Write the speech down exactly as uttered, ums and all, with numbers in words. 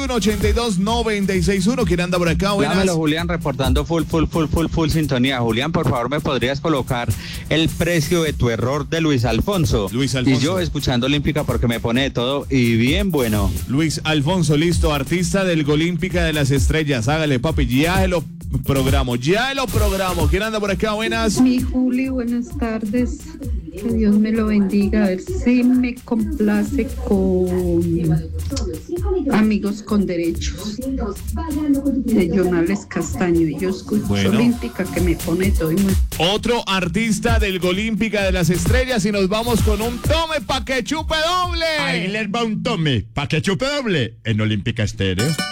ochenta y dos, noventa y seis, uno. ¿Quién anda por acá? Buenas. Dámelo, Julián, reportando full, full, full, full, full sintonía. Julián, por favor, ¿me podrías colocar el precio de tu error de Luis Alfonso? Luis Alfonso. Y yo escuchando Olímpica porque me pone de todo y bien bueno. Luis Alfonso, listo, artista del Golímpica de las Estrellas. Hágale, papi, ya lo programo, ya lo programo. ¿Quién anda por acá? Buenas. Mi Juli, buenas tardes. Que Dios me lo bendiga. A ver si me complace con Amigos con Derechos de Jonales Castaño. Y yo escucho Bueno. Olímpica que me pone todo y muy... Otro artista del Golímpica de las Estrellas y nos vamos con un tome pa' que chupe doble. Ahí les va un tome, pa' que chupe doble en Olímpica Estéreo.